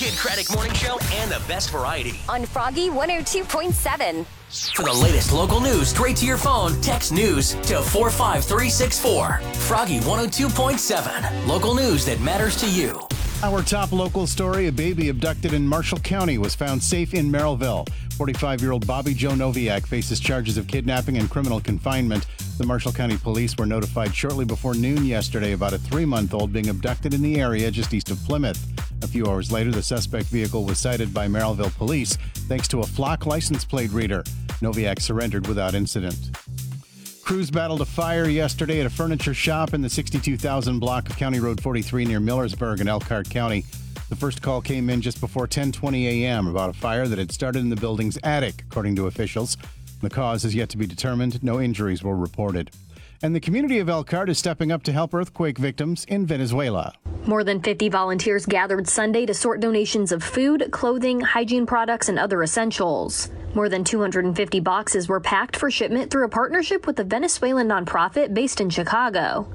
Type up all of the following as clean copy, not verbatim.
Kid Craddock Morning Show and the best variety. On Froggy 102.7. For the latest local news straight to your phone, text news to 45364. Froggy 102.7. Local news that matters to you. Our top local story, a baby abducted in Marshall County was found safe in Merrillville. 45-year-old Bobby Joe Noviak faces charges of kidnapping and criminal confinement. The Marshall County Police were notified shortly before noon yesterday about a 3-month-old being abducted in the area just east of Plymouth. A few hours later, the suspect vehicle was cited by Merrillville Police thanks to a flock license plate reader. Noviak surrendered without incident. Crews battled a fire yesterday at a furniture shop in the 62,000 block of County Road 43 near Millersburg in Elkhart County. The first call came in just before 10:20 a.m. about a fire that had started in the building's attic, according to officials. The cause is yet to be determined. No injuries were reported. And the community of Elkhart is stepping up to help earthquake victims in Venezuela. More than 50 volunteers gathered Sunday to sort donations of food, clothing, hygiene products, and other essentials. More than 250 boxes were packed for shipment through a partnership with a Venezuelan nonprofit based in Chicago.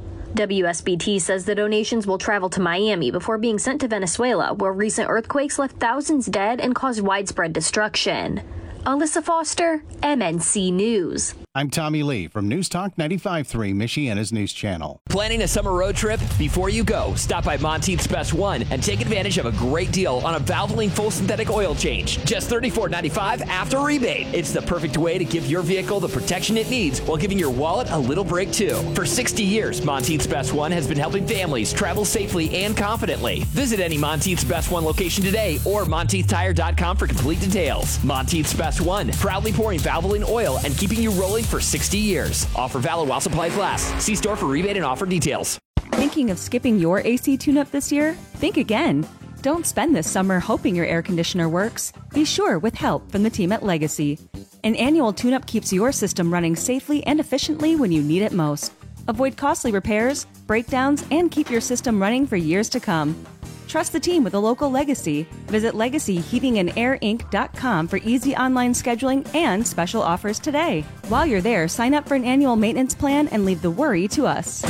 WSBT says the donations will travel to Miami before being sent to Venezuela, where recent earthquakes left thousands dead and caused widespread destruction. Alyssa Foster, MNC News. I'm Tommy Lee from News Talk 95.3, Michiana's news channel. Planning a summer road trip? Before you go, stop by Monteith's Best One and take advantage of a great deal on a Valvoline full synthetic oil change. Just $34.95 after rebate. It's the perfect way to give your vehicle the protection it needs while giving your wallet a little break too. For 60 years, Monteith's Best One has been helping families travel safely and confidently. Visit any Monteith's Best One location today or MonteithTire.com for complete details. Monteith's Best One, proudly pouring Valvoline oil and keeping you rolling for 60 years. Offer valid while supplies last. See store for rebate and offer details. Thinking of skipping your AC tune-up this year? Think again. Don't spend this summer hoping your air conditioner works. Be sure with help from the team at Legacy. An annual tune-up keeps your system running safely and efficiently when you need it most. Avoid costly repairs, breakdowns, and keep your system running for years to come. Trust the team with a local Legacy. Visit LegacyHeatingandAirInc.com for easy online scheduling and special offers today. While you're there, sign up for an annual maintenance plan and leave the worry to us.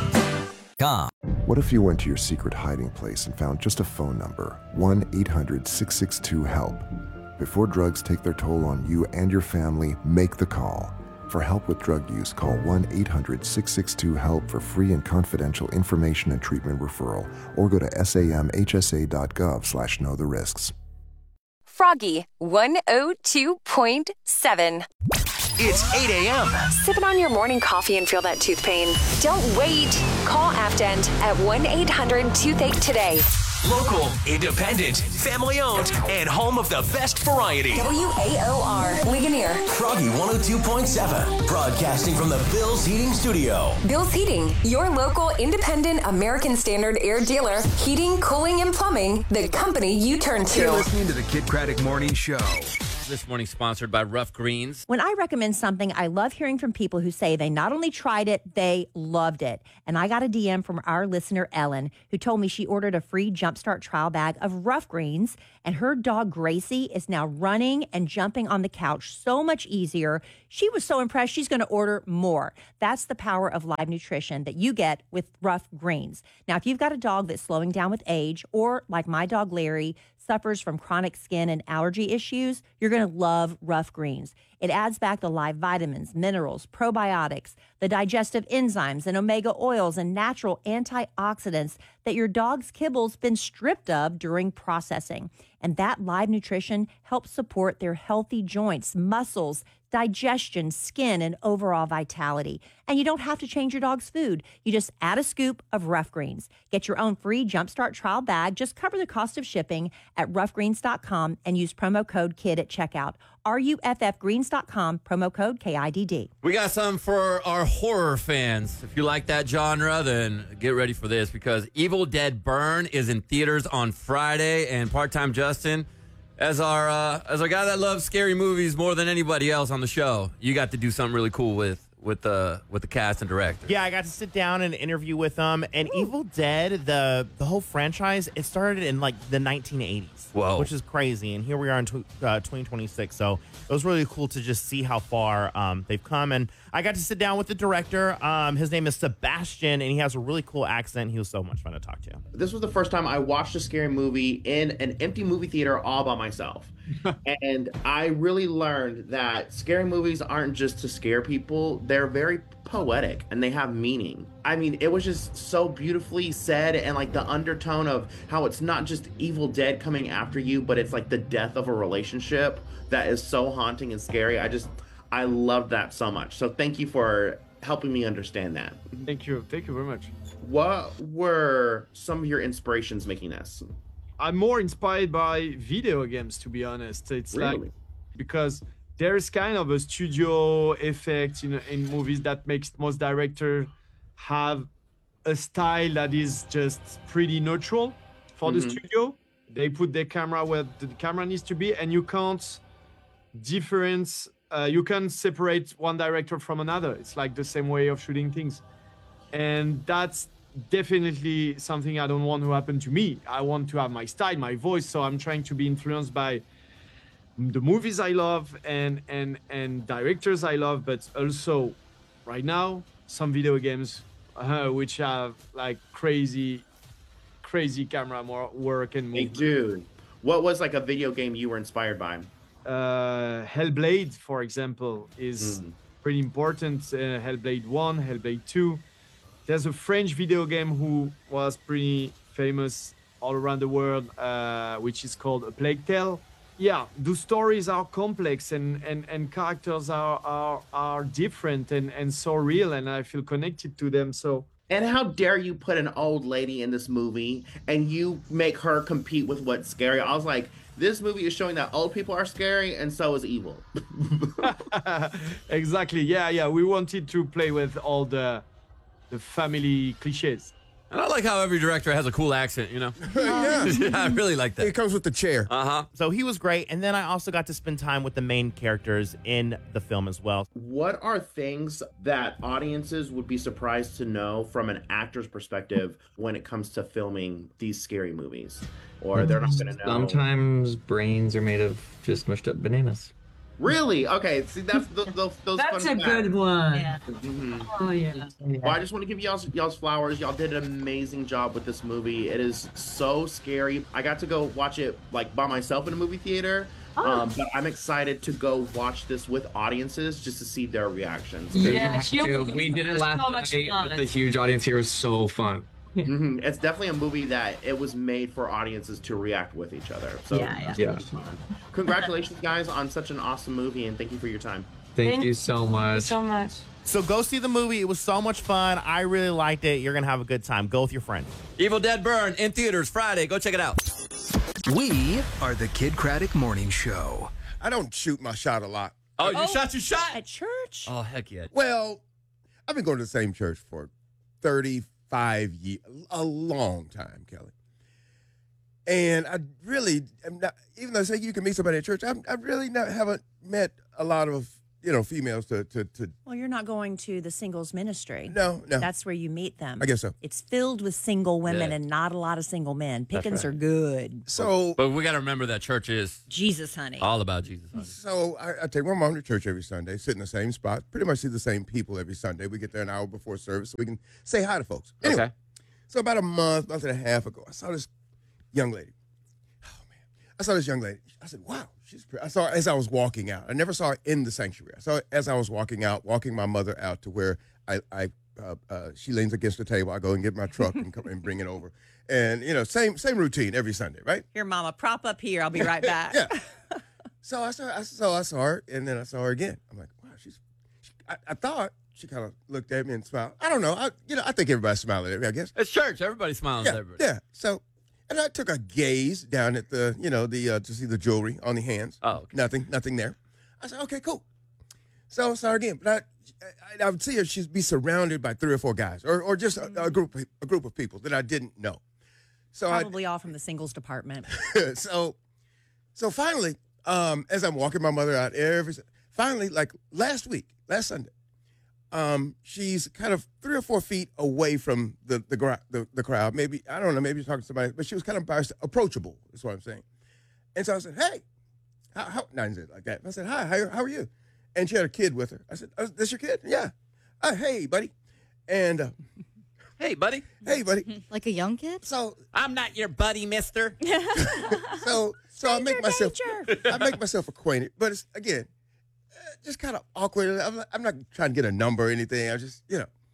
What if you went to your secret hiding place and found just a phone number, 1-800-662-HELP? Before drugs take their toll on you and your family, make the call. For help with drug use, call 1-800-662-HELP for free and confidential information and treatment referral, or go to samhsa.gov/knowtherisks. Froggy 102.7. It's 8 a.m. Sip it on your morning coffee and feel that tooth pain. Don't wait. Call Afdent at 1-800-TOOTHACHE today. Local, independent, family-owned, and home of the best variety. WAOR, Ligonier. Froggy 102.7, broadcasting from the Bill's Heating Studio. Bill's Heating, your local independent American Standard air dealer. Heating, cooling, and plumbing, the company you turn to. You're listening to the Kid Craddock Morning Show. This morning sponsored by Rough Greens. When I recommend something, I love hearing from people who say they not only tried it, they loved it. And I got a DM from our listener, Ellen, who told me she ordered a free Jumpstart trial bag of Rough Greens, and her dog, Gracie, is now running and jumping on the couch so much easier. She was so impressed, she's going to order more. That's the power of live nutrition that you get with Rough Greens. Now, if you've got a dog that's slowing down with age, or like my dog, Larry, suffers from chronic skin and allergy issues, you're going to love Rough Greens. It adds back the live vitamins, minerals, probiotics, the digestive enzymes, and omega oils and natural antioxidants that your dog's kibble's been stripped of during processing. And that live nutrition helps support their healthy joints, muscles, digestion, skin, and overall vitality. And you don't have to change your dog's food. You just add a scoop of Rough Greens. Get your own free Jumpstart trial bag. Just cover the cost of shipping at roughgreens.com and use promo code KID at checkout. RUFFgreens.com, promo code KIDD. We got some for our horror fans. If you like that genre, then get ready for this, because Evil Dead Burn is in theaters on Friday, and Part-Time Justin, as our guy that loves scary movies more than anybody else on the show, you got to do something really cool with with the cast and director. Yeah, I got to sit down and interview with them. And Evil Dead, the whole franchise, it started in like the 1980s. Whoa. Which is crazy. And here we are in 2026. So it was really cool to just see how far they've come. And I got to sit down with the director. His name is Sebastian, and he has a really cool accent. He was so much fun to talk to. This was the first time I watched a scary movie in an empty movie theater all by myself. And I really learned that scary movies aren't just to scare people. They're very poetic and they have meaning. I mean, it was just so beautifully said, and like the undertone of how it's not just Evil Dead coming after you, but it's like the death of a relationship that is so haunting and scary. I loved that so much. So thank you for helping me understand that. Thank you very much. What were some of your inspirations making this? I'm more inspired by video games, to be honest. It's Really? like, because there's kind of a studio effect in movies that makes most directors have a style that is just pretty neutral for the studio. They put their camera where the camera needs to be, and you can't you can separate one director from another. It's like the same way of shooting things. And that's definitely something I don't want to happen to me. I want to have my style, my voice, so I'm trying to be influenced by the movies I love and directors I love, but also right now some video games which have like crazy camera work and Hey, dude, what was like a video game you were inspired by? Hellblade, for example, is pretty important. Hellblade 1, Hellblade 2. There's a French video game who was pretty famous all around the world, which is called A Plague Tale. Yeah, the stories are complex and characters are different and so real, and I feel connected to them. So. And how dare you put an old lady in this movie and you make her compete with what's scary? I was like, this movie is showing that old people are scary and so is evil. Exactly. Yeah. We wanted to play with all the family cliches. And I like how every director has a cool accent, you know? Yeah. I really like that. It comes with the chair. So he was great. And then I also got to spend time with the main characters in the film as well. What are things that audiences would be surprised to know from an actor's perspective when it comes to filming these scary movies? Or they're not going to know? Sometimes brains are made of just mushed up bananas. Really? Okay. See, that's those That's fun a good facts. one. Yeah. Oh, yeah. Well, I just want to give y'all's flowers. Y'all did an amazing job with this movie. It is so scary. I got to go watch it like by myself in a movie theater. But I'm excited to go watch this with audiences just to see their reactions. Yeah, we did it last night with a huge audience here. It was so fun. It's definitely a movie that it was made for audiences to react with each other. So Yeah. Congratulations, guys, on such an awesome movie, and thank you for your time. Thank you so much. So go see the movie. It was so much fun. I really liked it. You're going to have a good time. Go with your friend. Evil Dead Burn in theaters Friday. Go check it out. We are the Kid Craddock Morning Show. I don't shoot my shot a lot. Oh, you shot your shot? At church? Oh, heck yeah. Well, I've been going to the same church for 35 years, a long time, Kelly. And I really am not, even though I say you can meet somebody at church, I really haven't met a lot of, females to. Well, you're not going to the singles ministry. No. That's where you meet them. I guess so. It's filled with single women Yeah. and not a lot of single men. That's Pickings right. are good. So, But we got to remember that church is Jesus, honey. all about Jesus, honey. So I take my mom to church every Sunday, sit in the same spot, pretty much see the same people every Sunday. We get there an hour before service so we can say hi to month So about a month and a half ago, I saw this young lady. Oh, man. I saw this young lady. I said, wow, she's pretty. I saw her as I was walking out. I never saw her in the sanctuary. I saw her as I was walking my mother out to where she leans against the table. I go and get my truck and come and bring it over. And, same routine every Sunday, right? Here, Mama, prop up here. I'll be right back. Yeah. So I saw her, and then I saw her again. I'm like, wow, I thought she kind of looked at me and smiled. I don't know. I think everybody's smiling at me, I guess. It's church. Everybody smiles at everybody. Yeah. So, and I took a gaze down at the to see the jewelry on the hands. Oh, okay. Nothing there. I said, okay, cool. So I saw her again, but I would see her. She'd be surrounded by 3 or 4 guys, or just a group of people that I didn't know. So Probably all from the singles department. so finally, as I'm walking my mother out, finally, like last Sunday, she's kind of 3 or 4 feet away from the crowd. Maybe, I don't know, maybe you're talking to somebody, but she was kind of approachable, is what I'm saying. And so I said, hey, how not like that. I said, hi, how are you? And she had a kid with her. I said, oh, this your kid? Yeah. Hey, buddy. And hey, buddy. Hey, buddy. Like a young kid? So I'm not your buddy, mister. so I make myself acquainted, but it's again just kind of awkward. I'm not trying to get a number or anything. I'm just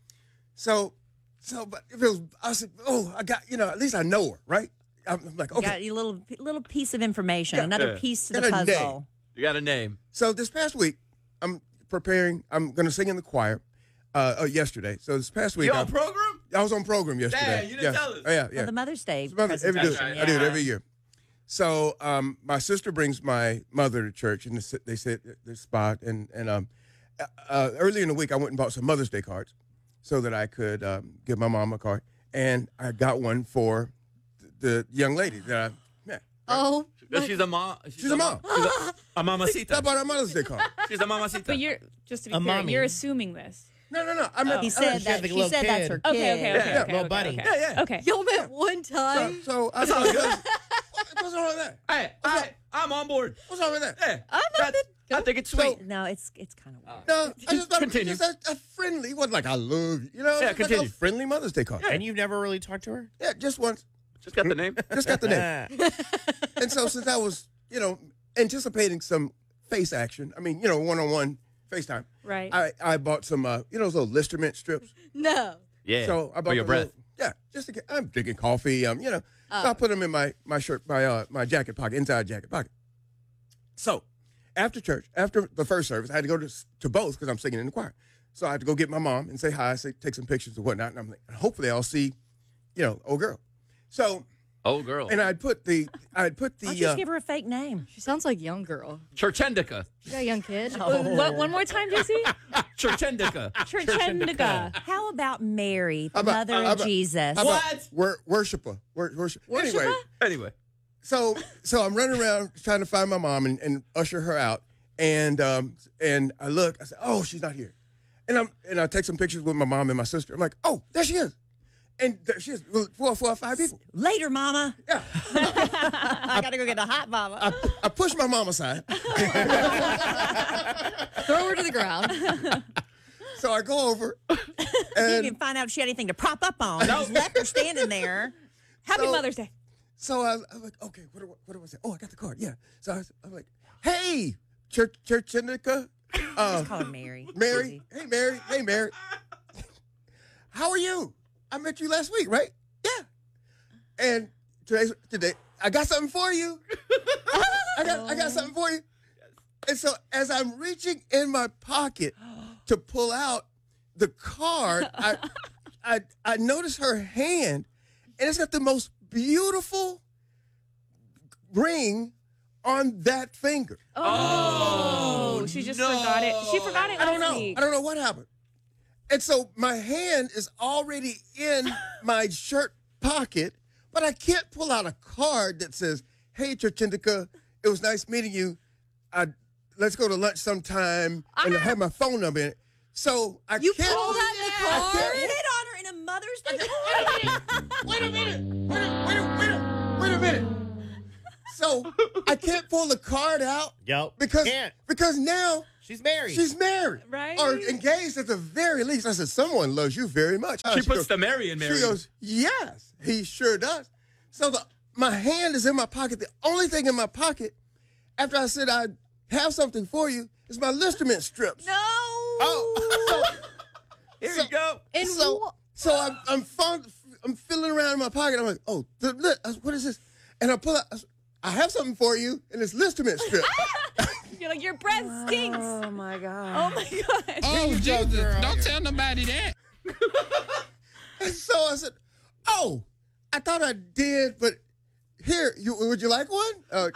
So but if it was, I said, oh, I got at least I know her, right? I'm like, okay, you got a little piece of information, another piece to the got a puzzle. name. You got a name. So this past week, I'm preparing. I'm going to sing in the choir. Yesterday. So this past week, you on program? I was on program yesterday. Dang, you didn't tell us. Yeah. For the Mother's Day I do presentation. it every year. So my sister brings my mother to church, and they sit at this spot. And earlier in the week, I went and bought some Mother's Day cards so that I could give my mom a card. And I got one for the young lady that I met. Oh. She's a mom. She's a mom. A mamacita. I bought a Mother's Day card. She's a mamacita. But you're, just to be clear, you're assuming this. No. He said that. She said that's her kid. Okay. Little buddy. Yeah. Okay. Y'all met one time. So I thought, what's wrong with that? Hey, I'm on board. What's wrong with that? Hey, I think it's sweet. No, it's kind of weird. No, I just thought Continue. it was just a friendly. It wasn't like I love you. Yeah, it was continue. like a friendly Mother's Day card. And you've never really talked to her? Yeah, just once. Just got the name. Just got the name. And so since I was, anticipating some face action, one-on-one FaceTime. Right. I bought some, those little Listermint strips. No. Yeah. So I bought for your breath. Just to get. I'm drinking coffee. So I put them in my shirt, my jacket pocket, inside jacket pocket. So after church, after the first service, I had to go to both because I'm singing in the choir. So I had to go get my mom and say hi, take some pictures and whatnot. And I'm like, hopefully I'll see, old girl. So. Old girl. And I'd put the. Why don't you just give her a fake name? She sounds like young girl. Churchendica. You got a young kid? One more time, JC? Churchendica. Churchendica. How about Mary, the mother of Jesus? Worshiper. Worship. Anyway. So I'm running around trying to find my mom and usher her out. And I look, I said, oh, she's not here. And I take some pictures with my mom and my sister. I'm like, oh, there she is. And she has 4 or 5 people. Later, Mama. Yeah. I got to go get a hot mama. I push my mom aside. Throw her to the ground. So I go over. You And didn't find out if she had anything to prop up on. You just left her standing there. Happy Mother's Day. So I'm like, okay, what do I say? Oh, I got the card. Yeah. So I'm like, hey, Churchendica. Just call her Mary. Mary. Hey, Mary. Hey, Mary. How are you? I met you last week, right? Yeah. And today, I got something for you. I got something for you. And so as I'm reaching in my pocket to pull out the card, I notice her hand, and it's got the most beautiful ring on that finger. Oh, she just forgot it. She forgot it last week. I don't know what happened. And so my hand is already in my shirt pocket, but I can't pull out a card that says, hey, Churchendica, it was nice meeting you. Let's go to lunch sometime. And I have my phone number in it. So I You can't. pulled out the card? I Hit on her in a Mother's Day Wait a minute. So I can't pull the card out. Yep. Because now she's married. She's married. Right. Or engaged at the very least. I said, someone loves you very much. She puts the Mary in Mary. She goes, yes, he sure does. So my hand is in my pocket. The only thing in my pocket, after I said I'd have something for you, is my Listermint strips. No. Oh. Here you go. And So I'm feeling around in my pocket. I'm like, oh, what is this? And I pull out, I have something for you, and it's Listermint strip. You're like, your breath stinks. Oh, my God. Oh, my God. Oh, Jesus. Don't tell nobody that. And so I said, oh, I thought I did, but here, would you like one? And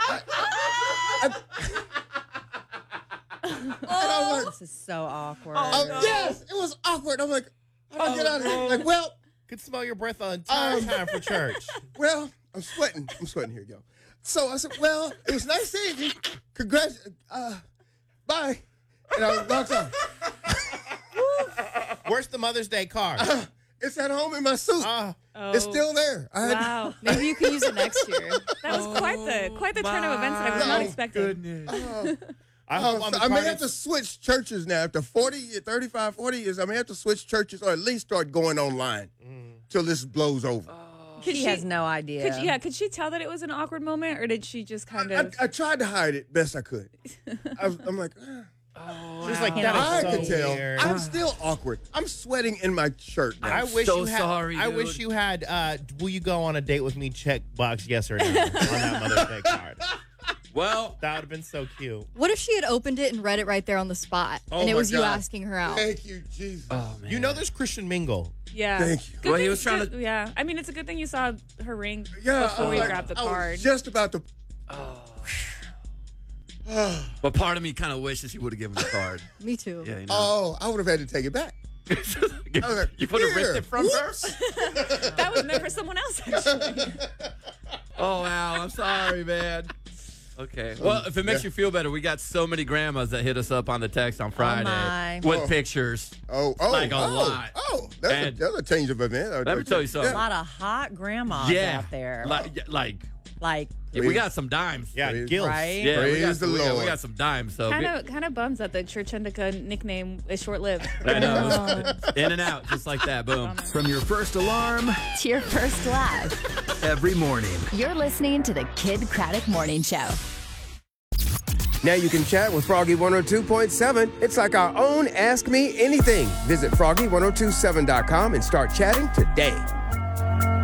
I'm like, This is so awkward. yes, it was awkward. I'm like, how do I get out of here? Like, well, could smell your breath the entire time for church. Well, I'm sweating. Here you go. So I said, well, it was nice seeing you. Congrats. Bye. And I walked off. Where's the Mother's Day card? It's at home in my suit. It's still there. Wow. Maybe you can use it next year. That was quite the turn of events that I was not expecting. I may have to switch churches now. After 35, 40 years, I may have to switch churches or at least start going online till this blows over. She has no idea. Could she tell that it was an awkward moment, or did she just kind of? I tried to hide it best I could. I'm like, She's like, that I is so could tell. weird. I'm still awkward. I'm sweating in my shirt now. I wish so you had, sorry, I dude. wish you had, will you go on a date with me? Check box yes or no on that Mother's Day card. Well, that would have been so cute. What if she had opened it and read it right there on the spot, Oh and it my was you God. asking her out? Thank you, Jesus. Oh, man. You know there's Christian Mingle. Yeah. Thank you. Good Well, he thing- was trying good- to- Yeah. I mean, it's a good thing you saw her ring Yeah, before you I grabbed the was card. just about to. But part of me kind of wishes he would have given the card. Me too. Yeah, you know. Oh, I would have had to take it back. I was like, You would have ripped "Here, it from whoops." her? That was meant for someone else, actually. Oh, Al, I'm sorry, man. Okay. Well, if it makes you feel better, we got so many grandmas that hit us up on the text on Friday my. with pictures. Like a lot. And That's a change of event. let me tell you A something. lot of hot grandmas Yeah. out there. Like we got some dimes. Yeah, Praise- gills. Right? Yeah, we got, Praise the we got- we Lord. got some dimes. So Kind of bums that the Church Indica nickname is short-lived. I know. In and out, just like that. Boom. From your first alarm To your first laugh. every morning. You're listening to the Kid Craddock Morning Show. Now you can chat with Froggy 102.7. It's like our own Ask Me Anything. Visit froggy1027.com and start chatting today.